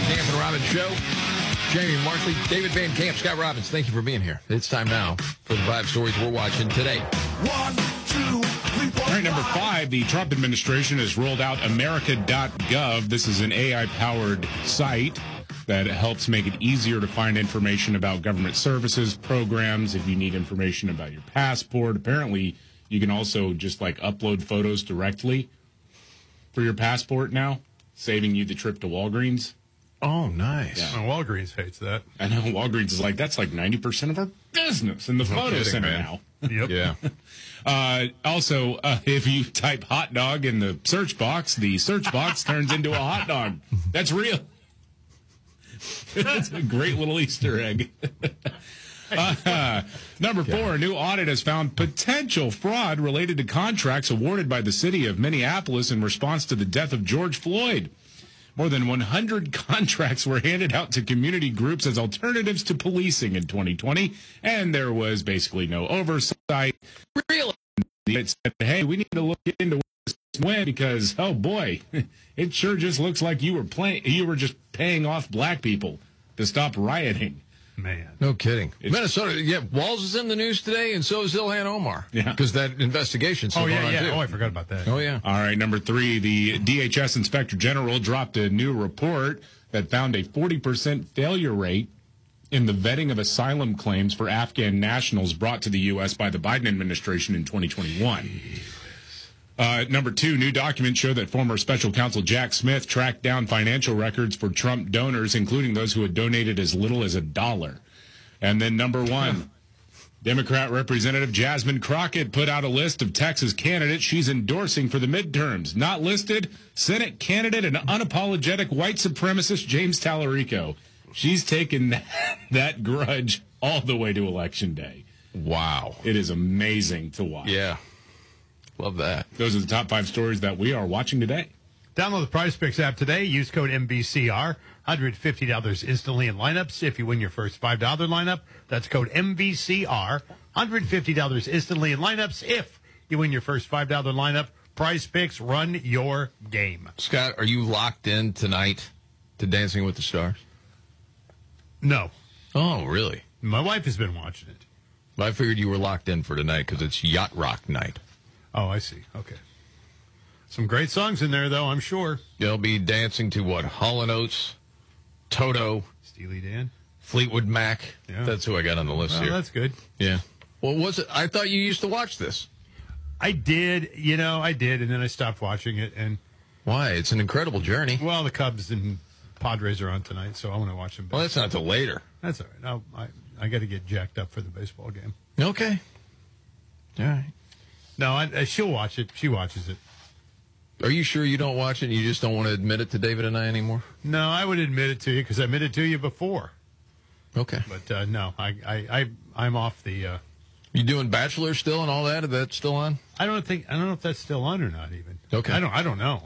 Camp and Robbins Show. Jamie Markley, David Van Camp, Scott Robbins, thank you for being here. It's time now for the 5 stories we're watching today. 1, 2, 3, 4. All right, number 5, the Trump administration has rolled out America.gov. This is an AI-powered site that helps make it easier to find information about government services, programs, if you need information about your passport. Apparently, you can also just like upload photos directly for your passport now, saving you the trip to Walgreens. Oh, nice. Yeah. Oh, Walgreens hates that. I know Walgreens is like, that's like 90% of our business in the photo center now. Yep. Yeah. Also, if you type hot dog in the search box turns into a hot dog. That's real. It's a great little Easter egg. Number 4, a new audit has found potential fraud related to contracts awarded by the city of Minneapolis in response to the death of George Floyd. More than 100 contracts were handed out to community groups as alternatives to policing in 2020, and there was basically no oversight. Really? It said, hey, we need to look into this win because, oh boy, it sure just looks like you were just paying off black people to stop rioting. Man. No kidding. Minnesota, yeah, Walls is in the news today, and so is Ilhan Omar. Yeah. Because that investigation's still going on, too. Oh, I forgot about that. Oh, yeah. All right, number 3, the DHS Inspector General dropped a new report that found a 40% failure rate in the vetting of asylum claims for Afghan nationals brought to the U.S. by the Biden administration in 2021. Number 2, new documents show that former special counsel Jack Smith tracked down financial records for Trump donors, including those who had donated as little as $1. And then number 1, Democrat Representative Jasmine Crockett put out a list of Texas candidates she's endorsing for the midterms. Not listed, Senate candidate and unapologetic white supremacist James Tallarico. She's taken that grudge all the way to Election Day. Wow. It is amazing to watch. Yeah. Love that. Those are the top 5 stories that we are watching today. Download the Prize Picks app today. Use code MVCR. $150 instantly in lineups. If you win your first $5 lineup, that's code MVCR. $150 instantly in lineups. If you win your first $5 lineup, Prize Picks, run your game. Scott, are you locked in tonight to Dancing with the Stars? No. Oh, really? My wife has been watching it. Well, I figured you were locked in for tonight because it's Yacht Rock night. Oh, I see. Okay. Some great songs in there, though, I'm sure. They'll be dancing to what? Hall & Oates, Toto, Steely Dan. Fleetwood Mac. Yeah. That's who I got on the list Well, here. that's good. Yeah. Well, was it? I thought you used to watch this. I did, and then I stopped watching it. And Why? It's an incredible journey. well, the Cubs and Padres are on tonight, so I want to watch them. Well, that's not till later. That's all right. I got to get jacked up for the baseball game. Okay. All right. No, she'll watch it. She watches it. Are you sure you don't watch it and you just don't want to admit it to David and I anymore? No, I would admit it to you because I admitted to you before. Okay. But no, I'm off the. You doing Bachelor still and all that? Is that still on? I don't know if that's still on or not. Even. Okay. I don't know.